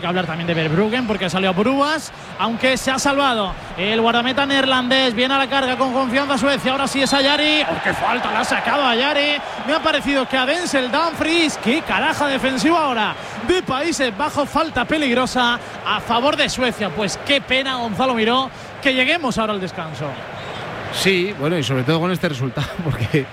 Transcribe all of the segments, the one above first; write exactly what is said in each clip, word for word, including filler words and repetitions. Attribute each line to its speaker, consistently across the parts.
Speaker 1: Hay que hablar también de Verbruggen porque salió a Bruvas, aunque se ha salvado el guardameta neerlandés. Viene a la carga con confianza Suecia. Ahora sí es Ayari. ¡Oh, qué falta! La ha sacado Ayari. Me ha parecido que a Denzel Dumfries. ¡Qué caraja defensiva ahora de Países Bajos! Falta peligrosa a favor de Suecia. Pues qué pena, Gonzalo Miró, que lleguemos ahora al descanso.
Speaker 2: Sí, bueno, y sobre todo con este resultado, porque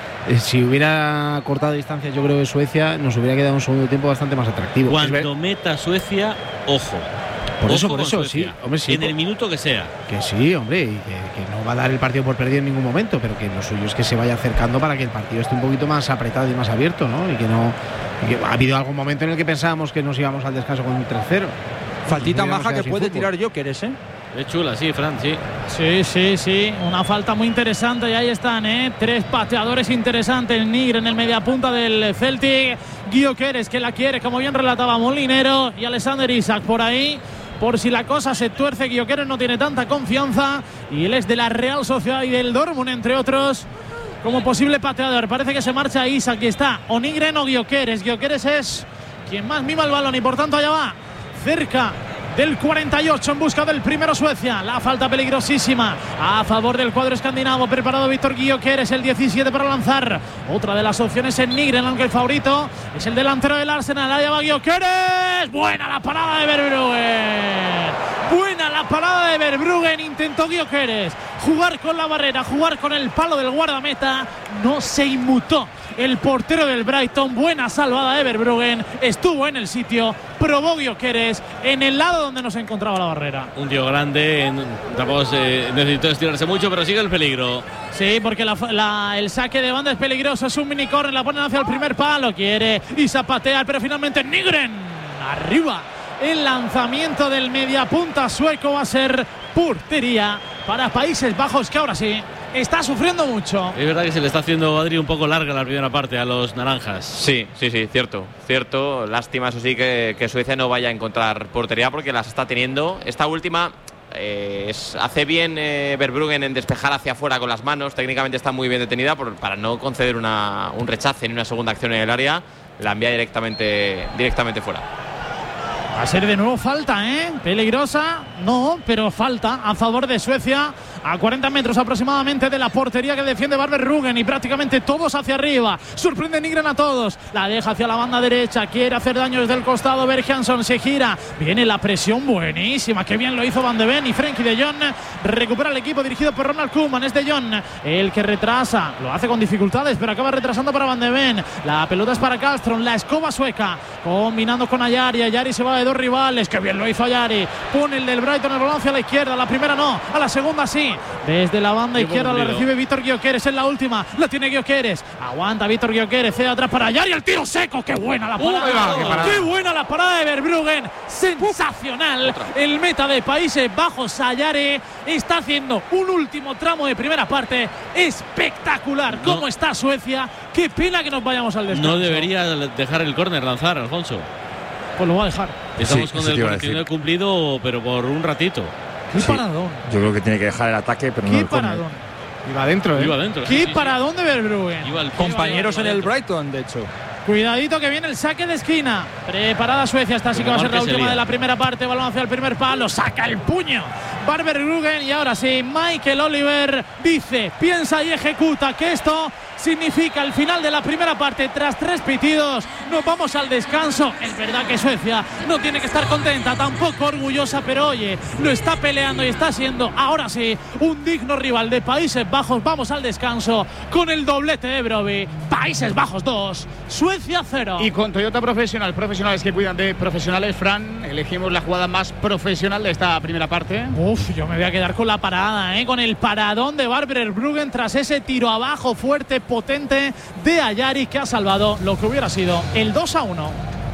Speaker 2: si hubiera cortado distancias, yo creo que Suecia nos hubiera quedado un segundo tiempo bastante más atractivo.
Speaker 3: Cuando meta Suecia, ojo.
Speaker 2: Por
Speaker 3: ojo
Speaker 2: eso, por eso,
Speaker 3: Suecia,
Speaker 2: sí, hombre, sí.
Speaker 3: En el minuto que sea.
Speaker 2: Que sí, hombre, y que, que no va a dar el partido por perdido en ningún momento, pero que lo suyo es que se vaya acercando para que el partido esté un poquito más apretado y más abierto, ¿no? Y que no. Y que ha habido algún momento en el que pensábamos que nos íbamos al descanso con un tres cero.
Speaker 4: Faltita maja que puede tirar Gyökeres, ¿eh?
Speaker 3: Es chula, sí, Fran, sí.
Speaker 1: Sí, sí, sí. Una falta muy interesante y ahí están, ¿eh? Tres pateadores interesantes. Nigre en el mediapunta del Celtic. Gyökeres que la quiere, como bien relataba Molinero. Y Alexander Isak por ahí. Por si la cosa se tuerce, Gyökeres no tiene tanta confianza. Y él es de la Real Sociedad y del Dortmund, entre otros, como posible pateador. Parece que se marcha Isak y está o Nigren o Gyökeres. Gyökeres es quien más mima el balón y por tanto allá va. Cerca del cuarenta y ocho en busca del primero Suecia. La falta peligrosísima a favor del cuadro escandinavo. Preparado Víctor Gyökeres, el diecisiete para lanzar. Otra de las opciones en Nigren, aunque el favorito es el delantero del Arsenal. Allá va Gyökeres. Buena la parada de Verbruggen. Buena la parada de Verbruggen. Intentó Gyökeres jugar con la barrera, jugar con el palo del guardameta. No se inmutó el portero del Brighton. Buena salvada de Verbruggen. Estuvo en el sitio. Probó Gyökeres en el lado donde nos encontraba la barrera.
Speaker 3: Un tío grande. En, tampoco se necesitó estirarse mucho, pero sigue el peligro.
Speaker 1: Sí, porque la, la, el saque de banda es peligroso. Es un mini corner. La ponen hacia el primer palo. Quiere y zapatear, pero finalmente Nigren. Arriba. El lanzamiento del mediapunta sueco va a ser portería para Países Bajos, que ahora sí está sufriendo mucho.
Speaker 3: Es verdad que se le está haciendo, Adri, un poco larga la primera parte a los naranjas.
Speaker 5: Sí, sí, sí, cierto, cierto. Lástima, eso sí, que, que Suecia no vaya a encontrar portería porque las está teniendo. Esta última eh, es, hace bien eh, Verbruggen en despejar hacia afuera con las manos. Técnicamente está muy bien detenida por, para no conceder una, un rechace ni una segunda acción en el área. La envía directamente, directamente fuera.
Speaker 1: Va a ser de nuevo falta, ¿eh? Peligrosa, no, pero falta a favor de Suecia. A cuarenta metros aproximadamente de la portería que defiende Verbruggen y prácticamente todos hacia arriba. Sorprende Nigren a todos. La deja hacia la banda derecha. Quiere hacer daño desde el costado. Berghansson se gira. Viene la presión buenísima. Qué bien lo hizo Van de Ven y Frenkie de Jong. Recupera el equipo dirigido por Ronald Koeman. Es de Jong el que retrasa. Lo hace con dificultades, pero acaba retrasando para Van de Ven. La pelota es para Karlström. La escoba sueca. Combinando con Ayari. Ayari se va de dos rivales. Qué bien lo hizo Ayari. Pone el del Brighton el balón hacia la izquierda. La primera no. A la segunda sí. Desde la banda izquierda la recibe Víctor Gyökeres en la última. La tiene Gyökeres. Aguanta Víctor Gyökeres. Cede atrás para Ayari. El tiro seco. ¡Qué buena la parada! Uh, qué, parada. ¡Qué buena la parada de Verbruggen! Sensacional. El meta de Países Bajos, Ayari, está haciendo un último tramo de primera parte espectacular. No. ¿Cómo está Suecia? Qué pena que nos vayamos al descanso.
Speaker 3: No debería dejar el córner lanzar, Alfonso.
Speaker 1: Pues lo va a dejar.
Speaker 3: Estamos
Speaker 6: sí,
Speaker 3: con el cuarenta y nueve cumplido, pero por un ratito.
Speaker 1: ¡Qué
Speaker 6: sí,
Speaker 1: paradón!
Speaker 6: Yo creo que tiene que dejar el ataque, pero no el córner.
Speaker 1: ¡Qué paradón!
Speaker 2: Iba adentro, ¿eh?
Speaker 3: Iba adentro.
Speaker 1: ¡Qué
Speaker 3: sí, sí,
Speaker 1: paradón
Speaker 3: sí.
Speaker 1: de Verbruggen!
Speaker 3: Iba al,
Speaker 4: Compañeros
Speaker 3: iba, iba
Speaker 4: en el
Speaker 3: adentro.
Speaker 4: Brighton, de hecho.
Speaker 1: Cuidadito que viene el saque de esquina. Preparada Suecia. Esta sí que va a ser la última de la primera parte. Balón hacia el primer palo. Saca el puño Verbruggen. Y ahora sí, Michael Oliver dice, piensa y ejecuta que esto significa el final de la primera parte. Tras tres pitidos nos vamos al descanso. Es verdad que Suecia no tiene que estar contenta, tampoco orgullosa, pero oye, lo está peleando y está siendo ahora sí un digno rival de Países Bajos. Vamos al descanso con el doblete de Brobbey. Países Bajos dos, Suecia cero.
Speaker 7: Y con Toyota Profesional, profesionales que cuidan de profesionales, Fran, elegimos la jugada más profesional de esta primera parte.
Speaker 1: Uf, yo me voy a quedar con la parada, ¿eh? Con el paradón de Verbruggen tras ese tiro abajo fuerte, potente de Ayari, que ha salvado lo que hubiera sido el dos a uno.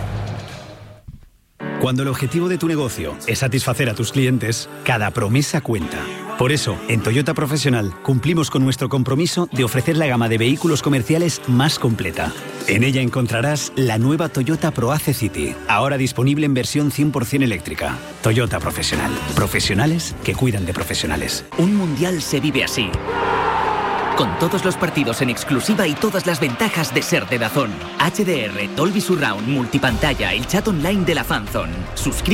Speaker 8: Cuando el objetivo de tu negocio es satisfacer a tus clientes, cada promesa cuenta. Por eso, en Toyota Profesional cumplimos con nuestro compromiso de ofrecer la gama de vehículos comerciales más completa. En ella encontrarás la nueva Toyota ProAce City, ahora disponible en versión cien por ciento eléctrica. Toyota Profesional. Profesionales que cuidan de profesionales.
Speaker 9: Un mundial se vive así. con todos los partidos en exclusiva y todas las ventajas de ser de DAZN. H D R, Dolby Surround, multipantalla, el chat online de la Fanzone. Suscríbete